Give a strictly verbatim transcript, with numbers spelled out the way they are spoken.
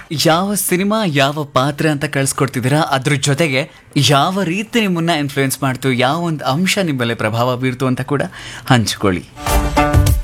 ಯಾವ ಸಿನಿಮಾ ಯಾವ ಪಾತ್ರ ಅಂತ ಕಳಿಸ್ಕೊಡ್ತಿದ್ದೀರಾ, ಅದ್ರ ಜೊತೆಗೆ ಯಾವ ರೀತಿ ನಿಮ್ಮನ್ನ ಇನ್ಫ್ಲೂಯೆನ್ಸ್ ಮಾಡ್ತು, ಯಾವ ಒಂದು ಅಂಶ ನಿಮ್ಮಲ್ಲಿ ಪ್ರಭಾವ ಬೀರ್ತು ಅಂತ ಕೂಡ ಹಂಚ್ಕೊಳ್ಳಿ.